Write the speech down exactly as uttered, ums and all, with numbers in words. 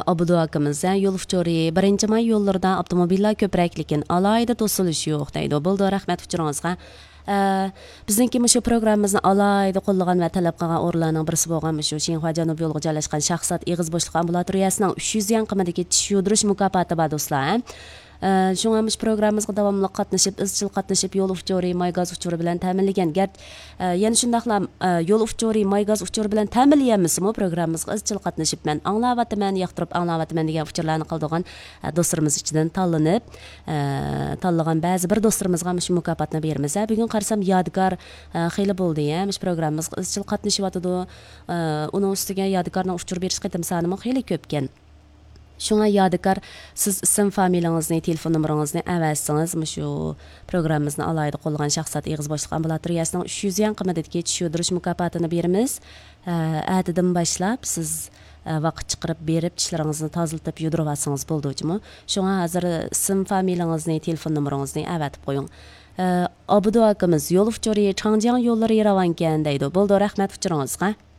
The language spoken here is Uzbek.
Abudu akamiz yo'l uchuri birinchi may yo'llarida avtomobillar ko'proq lekin alayda to'silish yo'q deydi. Bo'ldi, rahmat uchuringizga. Bizningki shu programmamizni alayda qo'llagan va talab qilgan o'rinlarning birisi bo'lgan shu Xinhua Janub yo'liga joylashgan shaxsat ig'iz bo'shliq ambulatoriyasining uch yuz yan qiymatiga tish yudirish mukofoti bor do'stlar. Şuna mış programımızga davamlı qatnaşıp, izchil qatnaşıp yol uchuri, maygaz uchuri bilan ta'minlagan. Gar yana shundaqla yol uchuri, maygaz uchuri bilan ta'minlayapmizmi programmamizga izchil qatnaşıp men anglayapman, yoqtirib anglayapman degan uchurlarni qildigan do'stlarimiz ichidan tanlanib, tanlagan ba'zi bir do'stlarimizga shu mukofotni beramiz. Bugun qarasam yodgor xeyli bo'ldi, ya. Mış programmamizga izchil qatnashyapti. Uning ustiga yodgorning uchur berish qitim soni xeyli ko'pkan. Şuna yadikar siz isim familiyangizni, telefon numarangizni avazsangiz, shu programmamizni alayda qo'llagan shaxsat ig'iz bo'shliq ambulatoriyasining uch yuz yan qiymatiga tish yudirish mukofotini beramiz. Atidan boshlab siz vaqt chiqarib berib tishlaringizni tozalatib yudirib olsangiz bo'ldi-mi? Shunga hozir isim familiyangizni, telefon numarangizni avatib qo'ying. Abudu akamiz yo'l uchuri Changjiang yo'llari yaravangan deydi. Bo'ldi, rahmat uchuringizga.